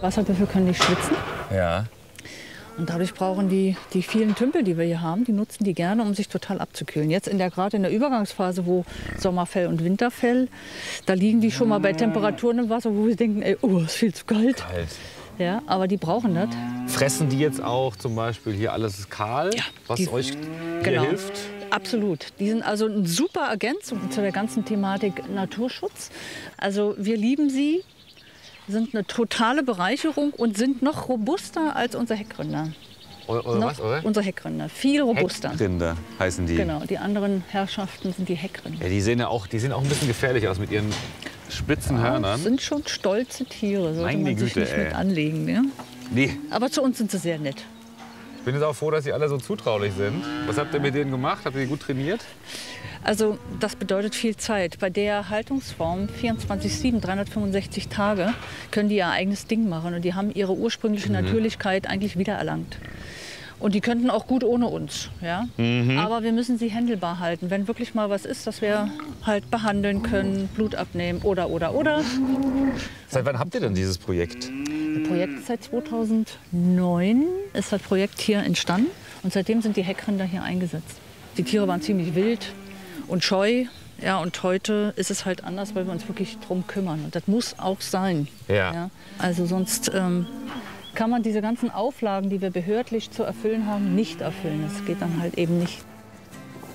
Wasserbüffel können nicht schwitzen. Ja. Und dadurch brauchen die vielen Tümpel, die wir hier haben, die nutzen die gerne, um sich total abzukühlen. Jetzt gerade in der Übergangsphase, wo Sommerfell und Winterfell, da liegen die schon mal bei Temperaturen im Wasser, wo wir denken, ey, oh, ist viel zu kalt. Ja, aber die brauchen das. Fressen die jetzt auch zum Beispiel hier alles kahl, Ja, was euch hier hilft? Absolut. Die sind also eine super Ergänzung zu der ganzen Thematik Naturschutz. Also wir lieben sie, sind eine totale Bereicherung und sind noch robuster als unser Heckrinder. Unser Heckrinder, viel robuster. Heckrinder heißen die. Genau, die anderen Herrschaften sind die Heckrinder. Ja, die sehen auch ein bisschen gefährlich aus mit ihren spitzen Hörnern. Das sind schon stolze Tiere, sollte man sich nicht mit anlegen. Ne? Nee. Aber zu uns sind sie sehr nett. Ich bin jetzt auch froh, dass Sie alle so zutraulich sind. Was habt ihr mit denen gemacht? Habt ihr die gut trainiert? Also das bedeutet viel Zeit. Bei der Haltungsform 24/7, 365 Tage können die ihr eigenes Ding machen. Und die haben ihre ursprüngliche Natürlichkeit eigentlich wiedererlangt. Und die könnten auch gut ohne uns. Ja? Aber wir müssen sie händelbar halten. Wenn wirklich mal was ist, dass wir halt behandeln können, Blut abnehmen oder. Seit wann habt ihr denn dieses Projekt? Das Projekt ist seit 2009 ist das Projekt hier entstanden. Und seitdem sind die Heckrinder hier eingesetzt. Die Tiere waren ziemlich wild und scheu. Ja, und heute ist es halt anders, weil wir uns wirklich drum kümmern. Und das muss auch sein. Ja? Also sonst kann man diese ganzen Auflagen, die wir behördlich zu erfüllen haben, nicht erfüllen. Das geht dann halt eben nicht.